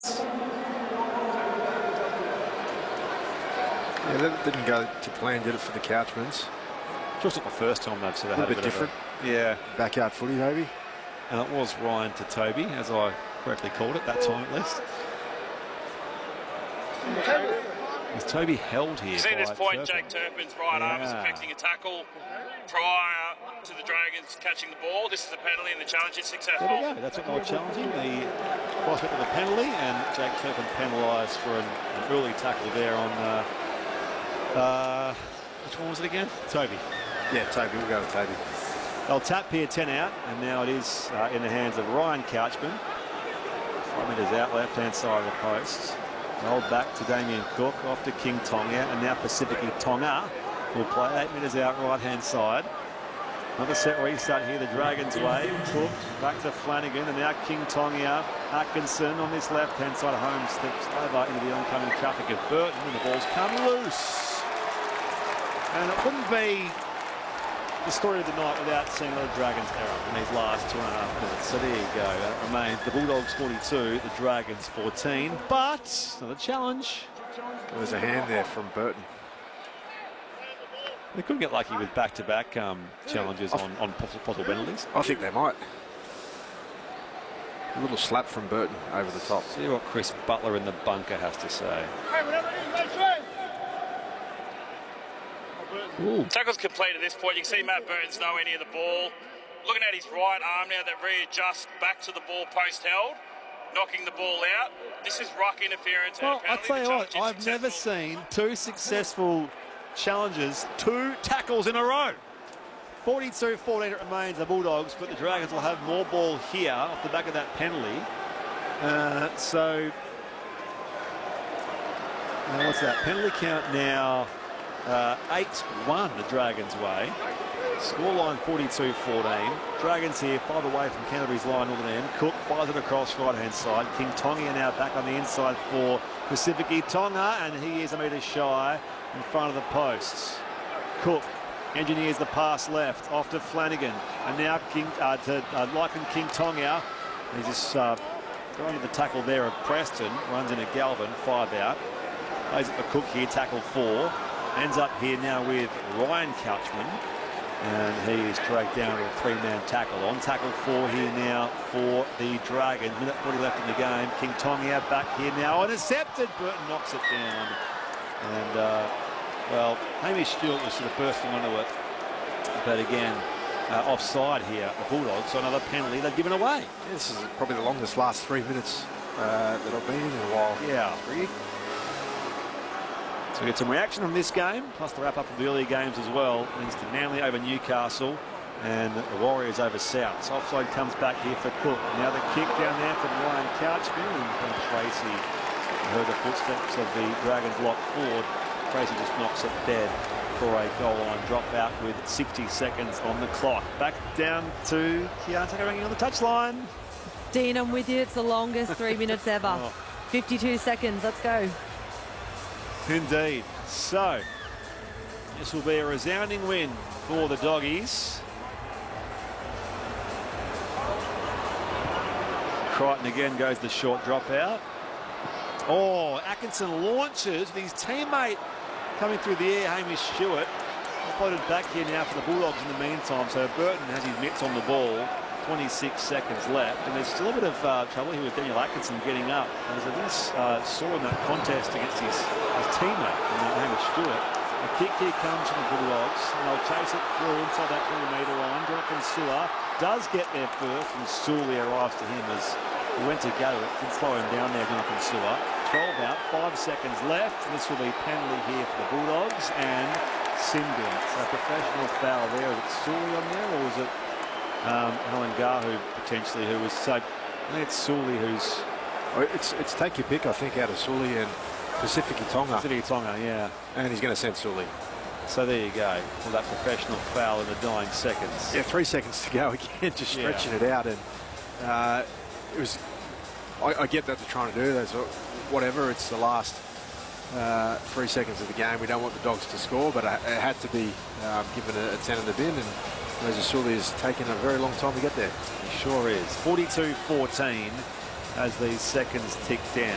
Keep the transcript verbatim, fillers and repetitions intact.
Yeah, that didn't go to plan, did it, for the Couchmans? Just not the first time they've sort of a had bit a bit different. Of a, yeah. Backyard footy, maybe. And it was Ryan to Toby, as I correctly called it, that time at least. Is Toby held here? See this point, Turpin? Jake Turpin's right arm is Yeah. affecting a tackle prior to the Dragons catching the ball. This is a penalty and the challenge is successful. There we go, that's what they were challenging, the prospect of a penalty, and Jake Turpin penalised for an, an early tackle there on, uh, uh, which one was it again? Toby. Yeah, Toby, we'll go with Toby. They'll tap here, ten out, and now it is uh, in the hands of Ryan Couchman. Five metres out, left-hand side of the post. Rolled back to Damien Cook, off to King Tonga, and now Pacifici Tonga will play eight metres out, right-hand side. Another set restart here, the Dragons' way. Cook back to Flanagan, and now King Tonga. Atkinson on this left-hand side of home steps over into the oncoming traffic of Burton, and the ball's come loose. And it wouldn't be the story of the night without seeing another Dragons error in these last two and a half minutes. So there you go. That remains the Bulldogs forty-two, the Dragons fourteen. But another challenge. There was a hand there from Burton. They could get lucky with back-to-back um, challenges on, on possible penalties. I think they might. A little slap from Burton over the top. See what Chris Butler in the bunker has to say. Ooh. Tackle's complete at this point. You can see Matt Burton's nowhere near the ball. Looking at his right arm now that readjusts back to the ball post held, knocking the ball out. This is ruck interference. Well, and a I'll tell you what, I've never seen two successful challenges, two tackles in a row. forty-two fourteen it remains the Bulldogs, but the Dragons will have more ball here off the back of that penalty. Uh, so, now what's that? Penalty count now uh, eight one the Dragons' way. Scoreline forty-two fourteen. Dragons here, five away from Canterbury's line northern end. Cook fires it across right-hand side. King Tonga now back on the inside for Pacifici Tonga, and he is a metre shy in front of the posts. Cook engineers the pass left, off to Flanagan, and now King, uh, to uh, Lycan King Tonga. He's just uh, going to the tackle there of Preston, runs into Galvin, five out. Plays it for Cook here, tackle four. Ends up here now with Ryan Couchman, and he is dragged down to a three-man tackle. On tackle four here now for the Dragons. Minute forty left in the game. King Tonga back here now, intercepted. Burton knocks it down. And, uh, well, Hamish Stewart was sort of bursting onto it. But again, uh, offside here, the Bulldogs. So another penalty they've given away. Yeah, this is probably the longest last three minutes uh, that I've been in in a while. Yeah. So we get some reaction from this game, plus the wrap-up of the earlier games as well. It's to Manly over Newcastle and the Warriors over South. So offside comes back here for Cook. Now the kick down there from Ryan Couchman, and Tracy heard the footsteps of the Dragons lock forward. Tracy just knocks it dead for a goal line dropout with sixty seconds on the clock. Back down to Keontae ringing on the touchline. Dean, I'm with you. It's the longest three minutes ever. Oh. fifty-two seconds. Let's go. Indeed. So, this will be a resounding win for the Doggies. Crichton again goes the short dropout. Oh, Atkinson launches with his teammate coming through the air, Hamish Stewart. Floated back here now for the Bulldogs in the meantime. So Burton has his mitts on the ball. twenty-six seconds left, and there's still a bit of uh, trouble here with Daniel Atkinson getting up. As I just uh, saw in that contest against his, his teammate, Hamish Stewart. A kick here comes from the Bulldogs, and they'll chase it through inside that twenty metre line. Jonathan Su'A does get there first, and Sully arrives to him as he went to go. It did slow him down there, Jonathan Su'A. twelve out, five seconds left. This will be penalty here for the Bulldogs, and sin bin. So a professional foul there. Is it Sully on there, or was it Um, Alan Gahu potentially, who was so. I think it's Sully who's. Oh, it's it's take your pick, I think, out of Sully and Pacifici Tonga. Pacifici Tonga, yeah. And he's going to send Sully. So there you go for that professional foul in the dying seconds. Yeah, three seconds to go again, just stretching yeah. it out, and uh, it was. I, I get that they're trying to do. That's whatever. It's the last uh, three seconds of the game. We don't want the Dogs to score, but it had to be um, given a, a ten in the bin, and Moses Sully has taken a very long time to get there. He sure is. forty-two fourteen as these seconds tick down.